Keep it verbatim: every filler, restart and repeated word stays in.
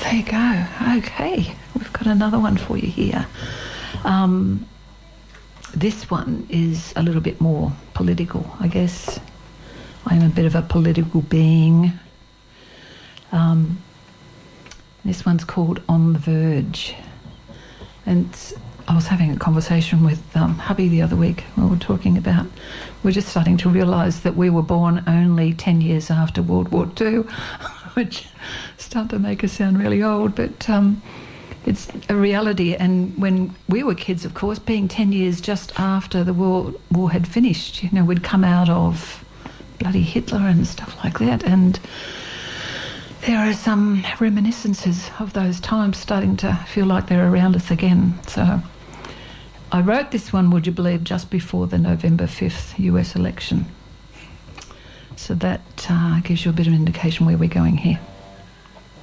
there you go. Okay, we've got another one for you here. Um, this one is a little bit more political, I guess. I'm a bit of a political being. Um, this one's called On the Verge. And I was having a conversation with um, hubby the other week. We were talking about, we're just starting to realise that we were born only ten years after World War Two, which start to make us sound really old, but um, it's a reality. And when we were kids, of course, being ten years just after the war, war had finished, you know, we'd come out of bloody Hitler and stuff like that, and there are some reminiscences of those times starting to feel like they're around us again. So I wrote this one, would you believe, just before the November fifth U S election. So that uh, gives you a bit of an indication where we're going here.